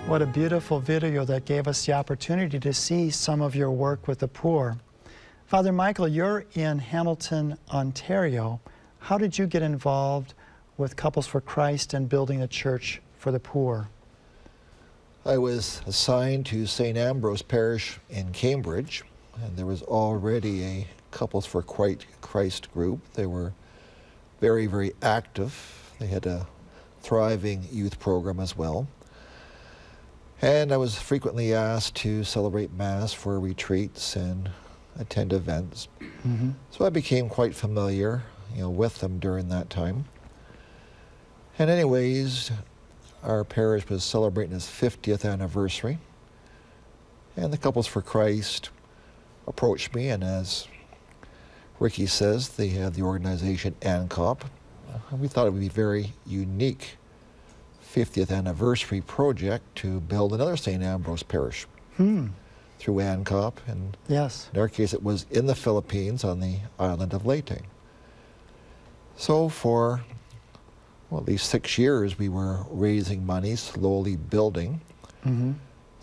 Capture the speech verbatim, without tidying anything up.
What a beautiful video that gave us the opportunity to see some of your work with the poor. Father Michael, you're in Hamilton, Ontario. How did you get involved with Couples for Christ and building a church for the poor? I was assigned to Saint Ambrose Parish in Cambridge, and there was already a Couples for Christ group. They were very, very active. They had a thriving youth program as well. And I was frequently asked to celebrate Mass for retreats and attend events. Mm-hmm. So I became quite familiar, you know, with them during that time. And anyways, our parish was celebrating its fiftieth anniversary. And the Couples for Christ approached me, and as Ricky says, they have the organization ANCOP. And we thought it would be very unique fiftieth anniversary project to build another Saint Ambrose parish hmm. through ANCOP. And yes. in our case, it was in the Philippines on the island of Leyte. So for well, at least six years, we were raising money, slowly building. Mm-hmm.